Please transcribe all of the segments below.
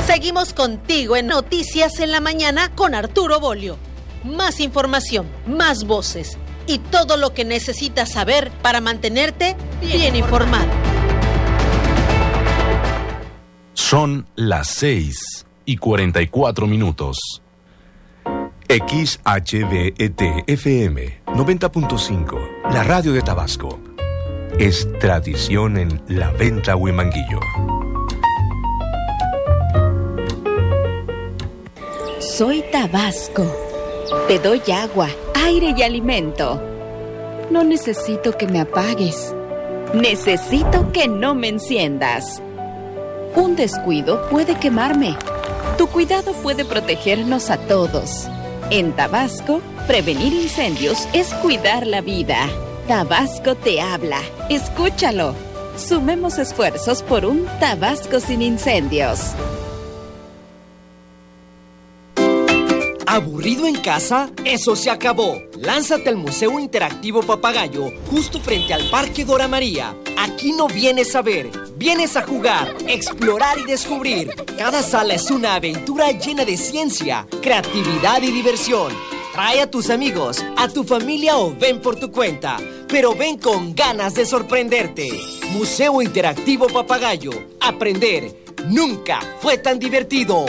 Seguimos contigo en Noticias en la Mañana con Arturo Bolio. Más información, más voces y todo lo que necesitas saber para mantenerte bien informado. Son las 6:44. XHBET-FM 90.5, la radio de Tabasco. Es tradición en La Venta Huimanguillo. Soy Tabasco. Te doy agua, aire y alimento. No necesito que me apagues. Necesito que no me enciendas. Un descuido puede quemarme. Tu cuidado puede protegernos a todos. En Tabasco, prevenir incendios es cuidar la vida. Tabasco te habla. Escúchalo. Sumemos esfuerzos por un Tabasco sin incendios. ¿Aburrido en casa? ¡Eso se acabó! Lánzate al Museo Interactivo Papagayo, justo frente al Parque Dora María. Aquí no vienes a ver, vienes a jugar, explorar y descubrir. Cada sala es una aventura llena de ciencia, creatividad y diversión. Trae a tus amigos, a tu familia o ven por tu cuenta, pero ven con ganas de sorprenderte. Museo Interactivo Papagayo. Aprender nunca fue tan divertido.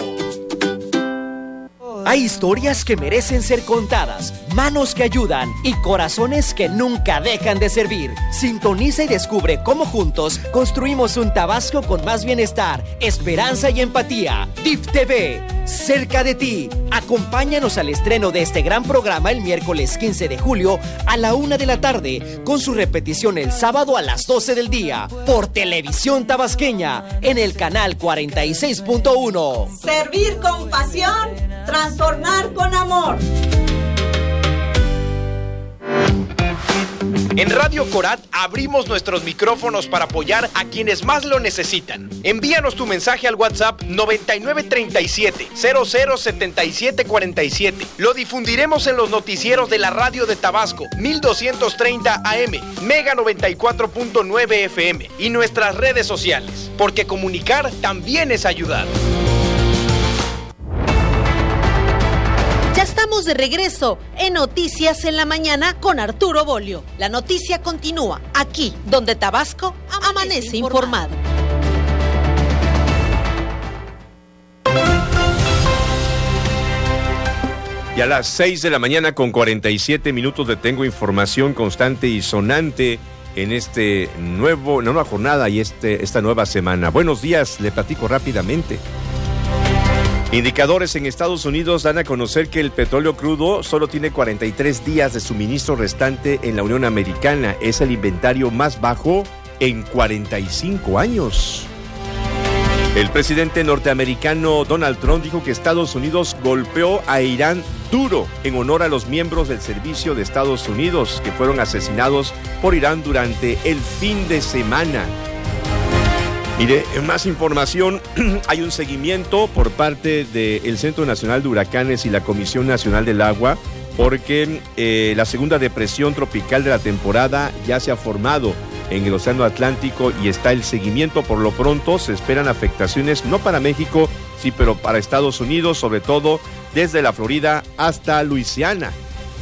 Hay historias que merecen ser contadas, manos que ayudan y corazones que nunca dejan de servir. Sintoniza y descubre cómo juntos construimos un Tabasco con más bienestar, esperanza y empatía. DIF TV, cerca de ti. Acompáñanos al estreno de este gran programa el miércoles 15 de julio a la 1 de la tarde, con su repetición el sábado a las 12 del día, por Televisión Tabasqueña, en el canal 46.1. Servir con pasión, transformar con amor. En Radio Corat abrimos nuestros micrófonos para apoyar a quienes más lo necesitan. Envíanos tu mensaje al WhatsApp 9937-007747. Lo difundiremos en los noticieros de la radio de Tabasco, 1230 AM, Mega 94.9 FM y nuestras redes sociales, porque comunicar también es ayudar. Ya estamos de regreso en Noticias en la Mañana con Arturo Bolio. La noticia continúa aquí, donde Tabasco amanece informado. Y a las 6 de la mañana con 47 minutos le tengo información constante y sonante en una nueva jornada y esta nueva semana. Buenos días, le platico rápidamente. Indicadores en Estados Unidos dan a conocer que el petróleo crudo solo tiene 43 días de suministro restante en la Unión Americana. Es el inventario más bajo en 45 años. El presidente norteamericano Donald Trump dijo que Estados Unidos golpeó a Irán duro en honor a los miembros del servicio de Estados Unidos que fueron asesinados por Irán durante el fin de semana. Mire, en más información, hay un seguimiento por parte del Centro Nacional de Huracanes y la Comisión Nacional del Agua, porque la segunda depresión tropical de la temporada ya se ha formado en el Océano Atlántico y está el seguimiento. Por lo pronto se esperan afectaciones no para México, sí, pero para Estados Unidos, sobre todo desde la Florida hasta Luisiana.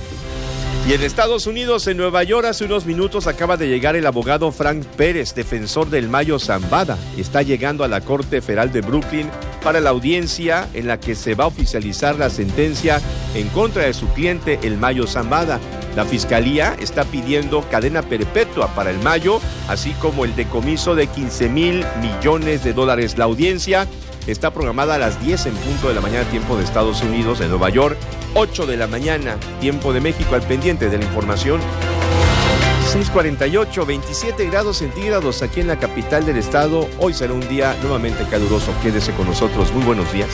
Y en Estados Unidos, en Nueva York, hace unos minutos acaba de llegar el abogado Frank Pérez, defensor del Mayo Zambada. Está llegando a la Corte Federal de Brooklyn para la audiencia en la que se va a oficializar la sentencia en contra de su cliente, el Mayo Zambada. La Fiscalía está pidiendo cadena perpetua para el Mayo, así como el decomiso de $15,000 millones. La audiencia está programada a las 10 en punto de la mañana, tiempo de Estados Unidos, de Nueva York, 8 de la mañana, tiempo de México. Al pendiente de la información. 6:48, 27 grados centígrados aquí en la capital del estado. Hoy será un día nuevamente caluroso. Quédese con nosotros. Muy buenos días.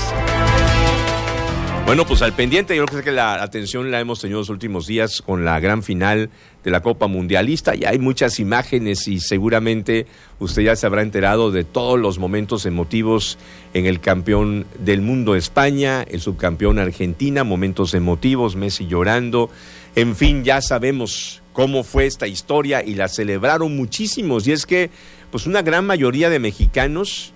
Bueno, pues al pendiente, yo creo que la atención la hemos tenido los últimos días con la gran final de la Copa Mundialista. Ya hay muchas imágenes y seguramente usted ya se habrá enterado de todos los momentos emotivos en el campeón del mundo España, el subcampeón Argentina, momentos emotivos, Messi llorando. En fin, ya sabemos cómo fue esta historia y la celebraron muchísimos. Y es que, pues una gran mayoría de mexicanos